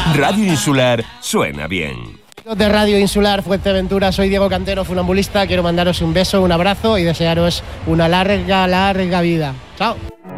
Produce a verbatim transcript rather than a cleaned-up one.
Radio Insular suena bien. De Radio Insular Fuerteventura, soy Diego Cantero, funambulista. Quiero mandaros un beso, un abrazo y desearos una larga, larga vida. Chao.